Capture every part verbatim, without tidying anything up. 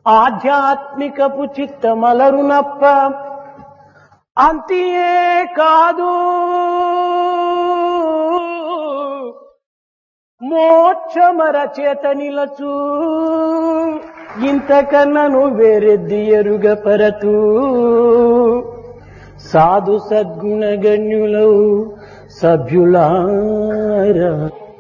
ఆధ్యాత్మికపు చిత్తమలరునప్ప అంతియే కాదు మోక్షమర చేత నిలచు ఇంతకన్నను వేరెద్ది ఎరుగ పరతు సాధు సద్గుణగణ్యులౌ సభ్యులారా.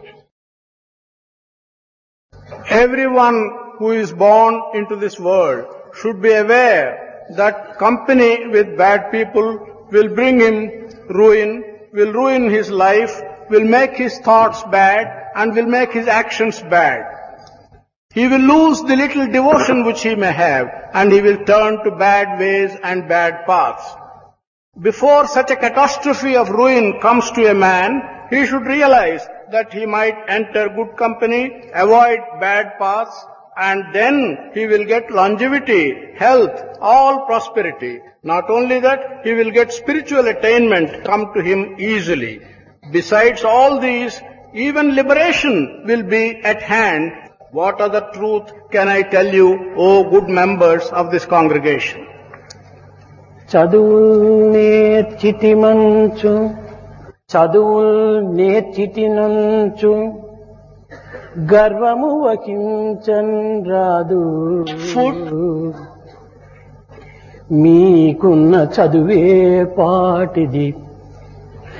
Everyone who is born into this world should be aware that company with bad people will bring him ruin, will ruin his life, will make his thoughts bad and will make his actions bad. He will lose the little devotion which he may have and he will turn to bad ways and bad paths. Before such a catastrophe of ruin comes to a man, he should realize that he might enter good company, avoid bad paths, and then he will get longevity, health, all prosperity. Not only that, he will get spiritual attainment come to him easily. Besides all these, even liberation will be at hand. What other truth can I tell you, O good members of this congregation? చదువుల్ నేర్చితి మంచు చదువుల్ నేర్చితి నంచు గర్వము వహించన్ రాదు మీకున్న చదువే పాటిది